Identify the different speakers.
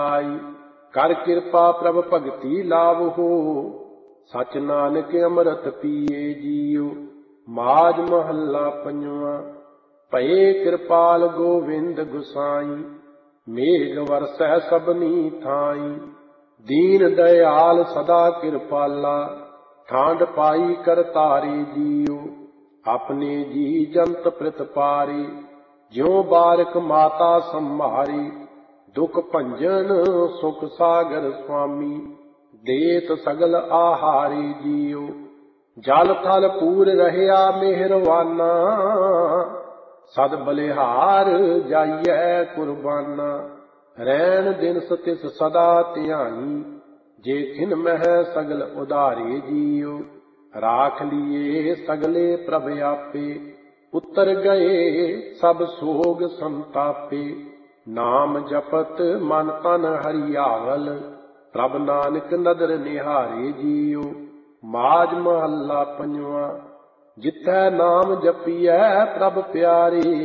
Speaker 1: ਕਰ ਕਿਰਪਾ ਪ੍ਰਭ ਭਗਤੀ ਲਾਵਹੁ, ਸਚ ਨਾਨਕ ਅੰਮ੍ਰਿਤ ਪੀਏ ਜੀਉ। ਮਾਝ ਮਹੱਲਾ ਪੰਜਵਾਂ। ਭਏ ਕਿਰਪਾਲ ਗੋਵਿੰਦ ਗੁਸਾਈ, ਮੇਘ ਵਰਸੈ ਸਭਨੀ ਥਾਈ। ਦੀਨ ਦਇਆਲ ਸਦਾ ਕਿਰਪਾਲਾ, ਠਾਂਡ ਪਾਈ ਕਰਤਾਰੇ ਜੀਉ। ਆਪਣੇ ਜੀ ਜੰਤ ਪ੍ਰਤਪਾਰੇ, ਜਿਉ ਬਾਰਕ ਮਾਤਾ ਸੰਭਾਰੀ। ਦੁਖ ਭੰਜਨ ਸੁਖ ਸਾਗਰ ਸੁਆਮੀ, ਦੇਤ ਸਗਲ ਆਹਾਰੀ ਜੀਉ। ਜਲ ਥਲ ਪੂਰ ਰਹਿਆ ਮਿਹਰਵਾਨਾ, ਸਦ ਬਲਿਹਾਰ ਜਾਈਐ ਕੁਰਬਾਨਾ। ਰੈਣ ਦਿਨ ਤਿਸ ਸਦਾ ਧਿਆਈ, ਜੇ ਖਿਨ ਮਹਿ ਸਗਲ ਉਧਾਰੇ ਜੀਉ। ਰਾਖ ਲੀਏ ਸਗਲੇ ਪ੍ਰਭ ਆਪੇ, ਉਤਰ ਗਏ ਸਭ ਸੋਗ ਸੰਤਾਪੇ। ਨਾਮ ਜਪਤ ਮਨ ਤਨ ਹਰਿਆਵਲ, ਪ੍ਰਭ ਨਾਨਕ ਨਦਰ ਨਿਹਾਰੇ ਜੀਉ। ਮਾਝ ਮਹੱਲਾ ਪੰਜਵਾਂ। ਜਿਥੈ ਨਾਮ ਜਪੀਐ ਪ੍ਰਭ ਪਿਆਰੇ,